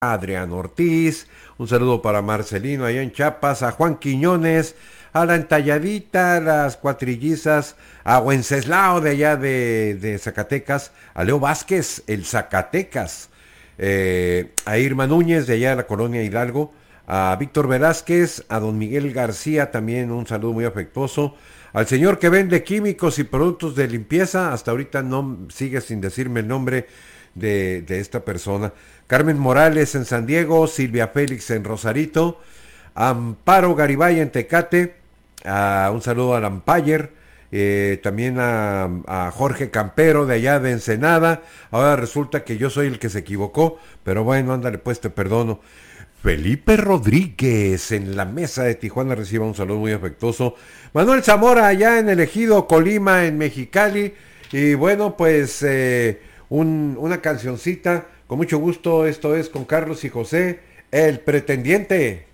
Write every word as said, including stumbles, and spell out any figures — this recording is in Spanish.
Adrián Ortiz, un saludo para Marcelino allá en Chiapas, a Juan Quiñones, a la Entalladita, las Cuatrillizas, a Wenceslao de allá de, de Zacatecas, a Leo Vázquez, el Zacatecas, eh, a Irma Núñez de allá de la colonia Hidalgo, a Víctor Velázquez, a don Miguel García también un saludo muy afectuoso, al señor que vende químicos y productos de limpieza, hasta ahorita no sigue sin decirme el nombre de, de esta persona. Carmen Morales en San Diego, Silvia Félix en Rosarito, Amparo Garibay en Tecate, uh, un saludo al Ampayer, eh, también a, a Jorge Campero de allá de Ensenada. Ahora resulta que yo soy el que se equivocó, pero bueno, ándale pues, te perdono. Felipe Rodríguez en la mesa de Tijuana reciba un saludo muy afectuoso. Manuel Zamora allá en el Ejido Colima en Mexicali. Y bueno, pues eh, un, una cancioncita con mucho gusto. Esto es con Carlos y José, El Pretendiente.